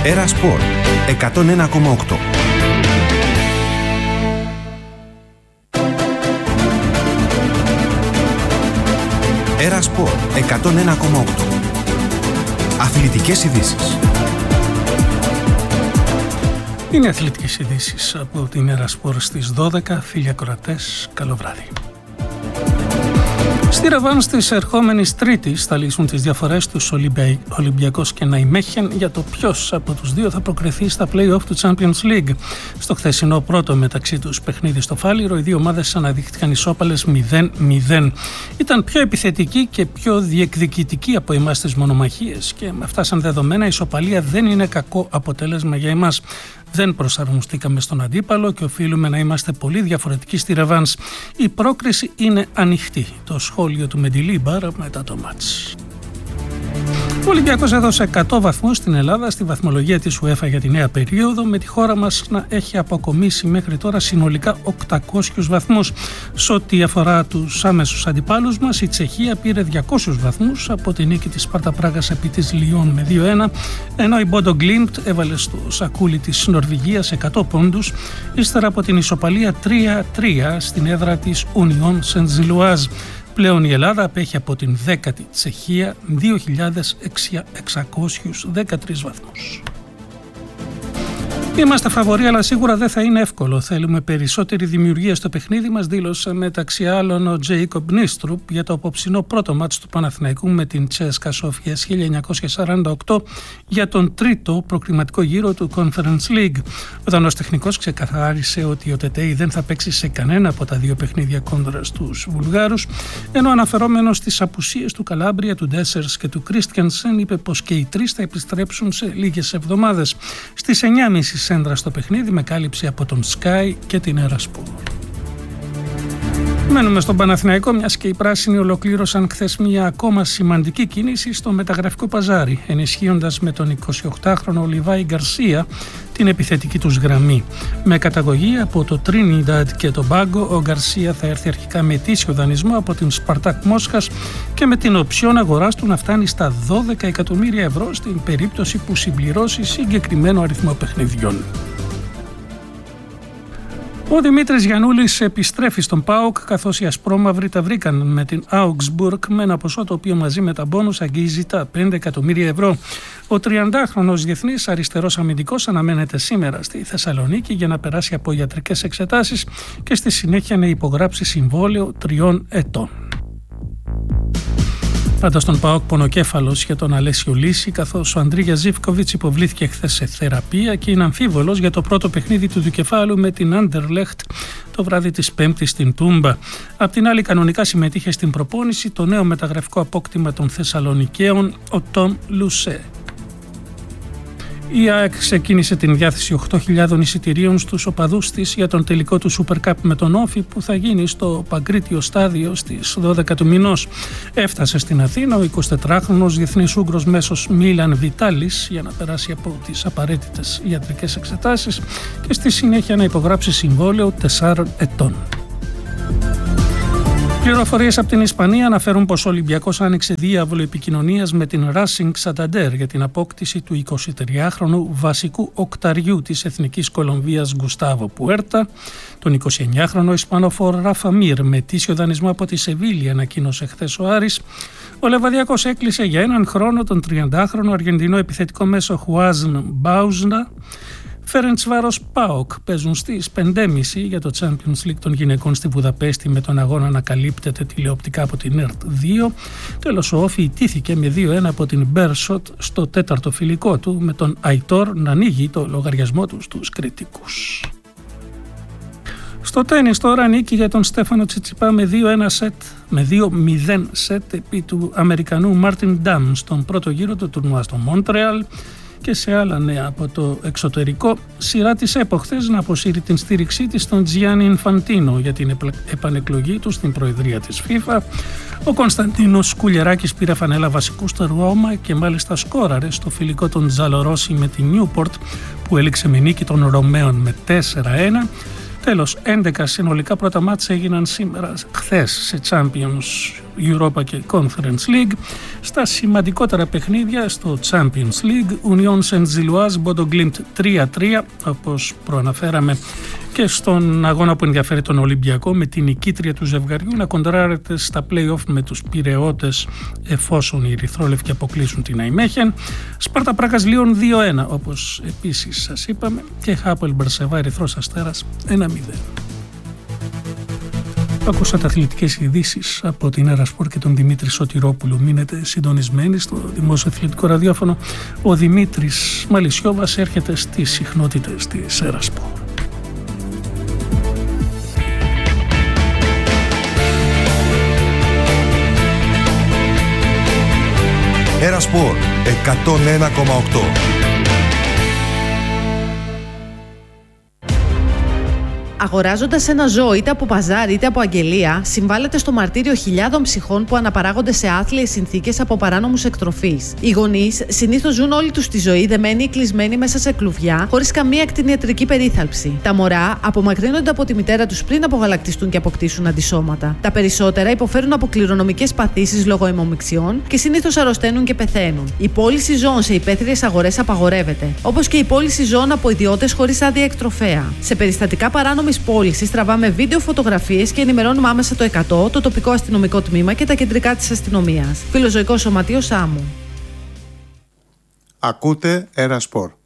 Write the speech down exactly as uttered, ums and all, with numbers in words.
Έρα Σπορ εκατόν ένα κόμμα οκτώ. Έρα Σπορ εκατόν ένα κόμμα οκτώ. Αθλητικές ειδήσεις. Είναι αθλητικές ειδήσεις από την Έρα Σπορ στις δώδεκα. Φίλοι ακροατές, καλό βράδυ. Στη Ρεβάνς της ερχόμενης Τρίτης θα λύσουν τις διαφορές τους Ολυμπια... Ολυμπιακός και Ναϊμέχεν για το ποιος από τους δύο θα προκριθεί στα play-off του Champions League. Στο χθεσινό πρώτο μεταξύ τους παιχνίδι στο Φάληρο, οι δύο ομάδες αναδείχθηκαν ισόπαλες μηδέν μηδέν. Ήταν πιο επιθετικοί και πιο διεκδικητικοί από εμάς τις μονομαχίες και με αυτά σαν δεδομένα η ισοπαλία δεν είναι κακό αποτέλεσμα για εμάς. Δεν προσαρμοστήκαμε στον αντίπαλο και οφείλουμε να είμαστε πολύ διαφορετικοί στη Ρεβάνς. Η πρόκριση είναι ανοιχτή. Το σχόλιο του Μεντιλίμπαρ μετά το μάτς. Ο Ολυμπιακός έδωσε εκατό βαθμούς στην Ελλάδα στη βαθμολογία της UEFA για τη νέα περίοδο, με τη χώρα μας να έχει αποκομίσει μέχρι τώρα συνολικά οκτακόσιους βαθμούς. Σε ό,τι αφορά τους άμεσους αντιπάλους μας, η Τσεχία πήρε διακόσιους βαθμούς από τη νίκη της Σπάρτα Πράγας επί της Λιόν με δύο ένα, ενώ η Μπόντο Γκλίμπτ έβαλε στο σακούλι της Νορβηγίας εκατό πόντους, ύστερα από την ισοπαλία τρία τρία στην έδρα της Union Saint-Gilloise. Πλέον η Ελλάδα απέχει από την δέκατη Τσεχία δύο χιλιάδες εξακόσιους δεκατρείς βαθμούς. Είμαστε φαβοροί, αλλά σίγουρα δεν θα είναι εύκολο. Θέλουμε περισσότερη δημιουργία στο παιχνίδι μας, δήλωσε μεταξύ άλλων ο Τζέικομπ Νίστρουπ για το απόψινό πρώτο μάτς του Παναθηναϊκού με την Τσέσκα Σόφιας χίλια εννιακόσια σαράντα οκτώ για τον τρίτο προκριματικό γύρο του Conference League. Ο Δανός τεχνικός ξεκαθάρισε ότι ο Τετέι δεν θα παίξει σε κανένα από τα δύο παιχνίδια κόντρα στους Βουλγάρους, ενώ αναφερόμενος στις απουσίες του Καλάμπρια, του Ντέσσερς και του Κρίστιανσεν είπε πως και οι τρεις θα επιστρέψουν σε λίγες εβδομάδες. Στις εννιά και μισή σέντρα στο παιχνίδι με κάλυψη από τον Sky και την Έρα Σπορ. Μένουμε στον Παναθηναϊκό, μιας και οι πράσινοι ολοκλήρωσαν χθες μια ακόμα σημαντική κίνηση στο μεταγραφικό παζάρι, ενισχύοντας με τον εικοσιοκτάχρονο Λιβάη Γκαρσία την επιθετική τους γραμμή. Με καταγωγή από το Τρίνινταντ και τον Πάγκο, ο Γκαρσία θα έρθει αρχικά με ετήσιο δανεισμό από την Σπαρτάκ Μόσχας και με την οψιόν αγοράς του να φτάνει στα δώδεκα εκατομμύρια ευρώ στην περίπτωση που συμπληρώσει συγκεκριμένο αριθμό παιχνιδιών. Ο Δημήτρης Γιαννούλης επιστρέφει στον ΠΑΟΚ, καθώς οι ασπρόμαυροι τα βρήκαν με την Augsburg με ένα ποσό το οποίο μαζί με τα μπόνους αγγίζει τα πέντε εκατομμύρια ευρώ. Ο τριαντάχρονος διεθνής αριστερός αμυντικός αναμένεται σήμερα στη Θεσσαλονίκη για να περάσει από ιατρικές εξετάσεις και στη συνέχεια να υπογράψει συμβόλαιο τριών ετών. Πάντα στον ΠΑΟΚ πονοκέφαλος για τον Αλέσιο Λύση, καθώς ο Αντρίγια Ζίβκοβιτς υποβλήθηκε χθες σε θεραπεία και είναι αμφίβολος για το πρώτο παιχνίδι του δικεφάλου με την Άντερλεχτ το βράδυ της Πέμπτης στην Τούμπα. Απ' την άλλη, κανονικά συμμετείχε στην προπόνηση το νέο μεταγραφικό απόκτημα των Θεσσαλονικαίων, ο Τόμ Λουσέ. Η ΑΕΚ ξεκίνησε την διάθεση οκτώ χιλιάδων εισιτηρίων στους οπαδούς της για τον τελικό του Super Cup με τον Όφη που θα γίνει στο Παγκρίτιο στάδιο στις δώδεκα του μηνός. Έφτασε στην Αθήνα ο εικοσιτετράχρονος διεθνής Ούγγρος μέσος Μίλαν Βιτάλης για να περάσει από τις απαραίτητες ιατρικές εξετάσεις και στη συνέχεια να υπογράψει συμβόλαιο τεσσάρων ετών. Πληροφορίες από την Ισπανία αναφέρουν πως ο Ολυμπιακός άνοιξε διάβολο επικοινωνίας με την Racing Santander για την απόκτηση του εικοσιτριάχρονου βασικού οκταριού της Εθνικής Κολομβίας Γκουστάβο Πουέρτα. Τον εικοσιεννιάχρονο Ισπανοφόρ Ράφα Μίρ με ετήσιο δανεισμό από τη Σεβίλη, ανακοίνωσε χθες ο Άρης. Ο Λεβαδιακός έκλεισε για έναν χρόνο τον τριαντάχρονο Αργεντινό επιθετικό μέσο Χουάζν Μπάουζνα. Φέρεντσβάρος ΠΑΟΚ παίζουν στις πέντε και μισή για το Champions League των γυναικών στη Βουδαπέστη, με τον αγώνα να καλύπτεται τηλεοπτικά από την ΕΡΤ δύο. Τέλος, ο Όφη ιτήθηκε με δύο ένα από την Μπέρσοτ στο τέταρτο φιλικό του, με τον Αϊτόρ να ανοίγει το λογαριασμό του στους κριτικούς. Στο τένις τώρα, νίκη για τον Στέφανο Τσιτσιπά με δύο ένα σετ, με δύο μηδέν σετ επί του Αμερικανού Μάρτιν Ντάμ στον πρώτο γύρο του τουρνουά στο Μόντρεαλ. Και σε άλλα νέα από το εξωτερικό, σειρά της ΕΠΟ χθες να αποσύρει την στήριξή της στον Τζιάννι Ινφαντίνο για την επανεκλογή του στην προεδρία της FIFA. Ο Κωνσταντίνος Σκουλιεράκης πήρε φανέλα βασικού στο Ρώμα και μάλιστα σκόραρε στο φιλικό των Τζαλορόσι με την Νιούπορτ που έληξε με νίκη των Ρωμαίων με τέσσερα ένα. Τέλος, έντεκα συνολικά πρώτα μάτς έγιναν σήμερα, χθες, σε Champions Europa και Conference League. Στα σημαντικότερα παιχνίδια, στο Champions League, Union Saint-Gilloise Bodo Glimt τρία τρία, όπως προαναφέραμε και στον αγώνα που ενδιαφέρει τον Ολυμπιακό, με την νικήτρια του ζευγαριού να κοντράρεται στα play-off με τους Πειραιώτες, εφόσον οι Ερυθρόλευκοι αποκλείσουν την Αϊμέχεν. Σπάρτα Πράγας Λίον δύο ένα, όπως επίσης σας είπαμε, και Χάπελ Μπερσεβά Ερυθρός Αστέρας ένα μηδέν. Ακούσατε αθλητικές ειδήσεις από την Ερασπορ και τον Δημήτρη Σωτηρόπουλο. Μείνετε συντονισμένοι στο Δημόσιο Αθλητικό Ραδιόφωνο. Ο Δημήτρης Μαλισιόβας έρχεται στις συχνότητες της Ερασπορ. Ερασπορ εκατόν ένα κόμμα οκτώ. Αγοράζοντας ένα ζώο είτε από παζάρι είτε από αγγελία, συμβάλλεται στο μαρτύριο χιλιάδων ψυχών που αναπαράγονται σε άθλιες συνθήκες από παράνομους εκτροφείς. Οι γονείς συνήθως ζουν όλη τους τη ζωή δεμένοι ή κλεισμένοι μέσα σε κλουβιά, χωρίς καμία κτηνιατρική περίθαλψη. Τα μωρά απομακρύνονται από τη μητέρα τους πριν απογαλακτιστούν και αποκτήσουν αντισώματα. Τα περισσότερα υποφέρουν από κληρονομικές παθήσεις λόγω αιμομιξιών και συνήθως αρρωσταίνουν και πεθαίνουν. Η πώληση ζώων σε υπαίθριες αγορές απαγορεύεται, όπως και η πώληση ζώων από ιδιώτες χωρίς άδεια εκτροφέα. Σε περιστατικά παράνομης πώλησης τραβάμε βίντεο, φωτογραφίες και ενημερώνουμε άμεσα το εκατό, το τοπικό αστυνομικό τμήμα και τα κεντρικά της αστυνομίας. Φιλοζωικό Σωματείο Σάμου. Ακούτε Ερασπορ.